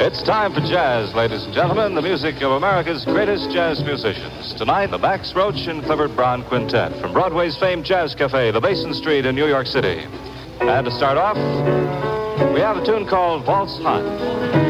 It's time for jazz, ladies and gentlemen, the music of America's greatest jazz musicians. Tonight, the Max Roach and Clifford Brown Quintet from Broadway's famed jazz cafe, the Basin Street in New York City. And to start off, we have a tune called Waltz Hot.